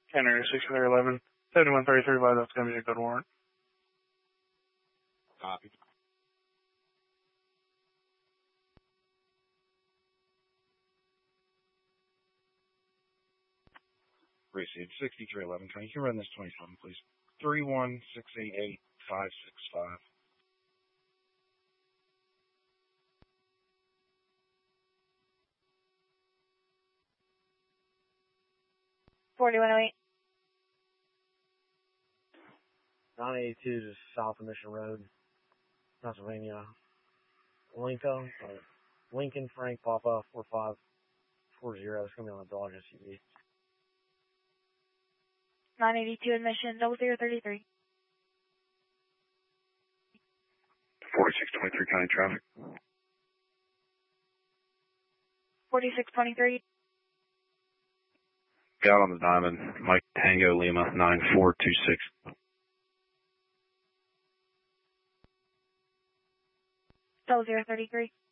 Canary 611, 7133, that's going to be a good warrant. Copy. Received 6311. Can you run this 27, please? 31688-565. 4108. 982 to South of Mission Road, Pennsylvania. Lincoln Frank Papa 4540. It's going to be on a Dodge SUV. 982 admission 0033. 4623 county traffic. 4623. Got on the diamond. Mike Tango Lima 9426. 0033.